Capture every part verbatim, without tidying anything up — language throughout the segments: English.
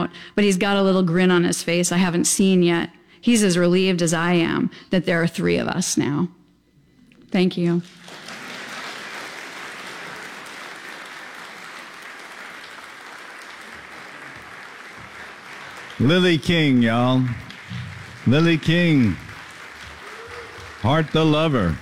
out, but he's got a little grin on his face I haven't seen yet. He's as relieved as I am that there are three of us now. Thank you. Lily King, y'all. Lily King. Heart the Lover.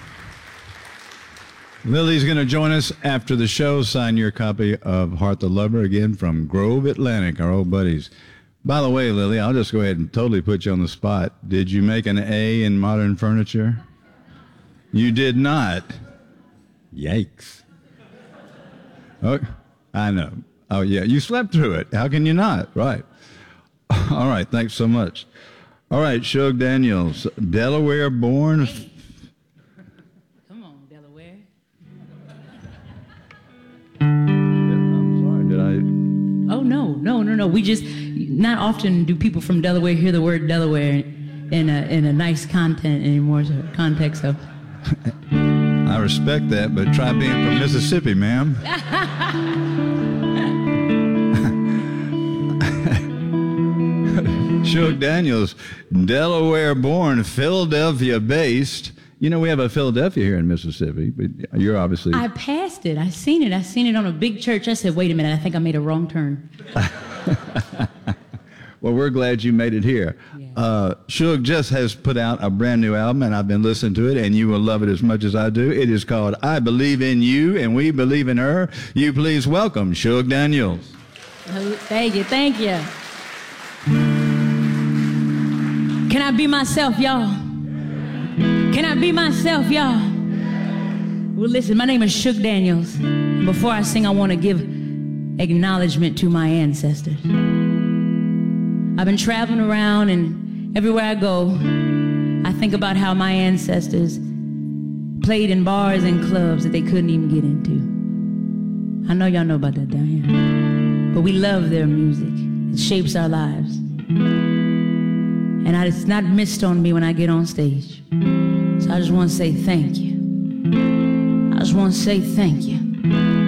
Lily's going to join us after the show. Sign your copy of Heart the Lover again from Grove Atlantic, our old buddies. By the way, Lily, I'll just go ahead and totally put you on the spot. Did you make an A in modern furniture? You did not. Yikes. Oh, I know. Oh, yeah, you slept through it. How can you not? Right. All right, thanks so much. All right, Shug Daniels, Delaware born. Hey. Come on, Delaware. I'm sorry, did I? Oh, no, no, no, no. We just, not often do people from Delaware hear the word Delaware in a, in a nice content anymore, so context, so. I respect that, but try being from Mississippi, ma'am. Shug Daniels, Delaware-born, Philadelphia-based. You know, we have a Philadelphia here in Mississippi, but you're obviously... I passed it. I seen it. I seen it on a big church. I said, wait a minute, I think I made a wrong turn. Well, we're glad you made it here. Yeah. Uh, Shug just has put out a brand new album, and I've been listening to it, and you will love it as much as I do. It is called I Believe in You, and We Believe in Her. You please welcome Shug Daniels. Oh, thank you, thank you. Can I be myself, y'all? Can I be myself, y'all? Well, listen, my name is Shug Daniels. Before I sing, I want to give acknowledgement to my ancestors. I've been traveling around, and everywhere I go, I think about how my ancestors played in bars and clubs that they couldn't even get into. I know y'all know about that down here. But we love their music. It shapes our lives. And I, it's not missed on me when I get on stage. So I just want to say thank you. I just want to say thank you.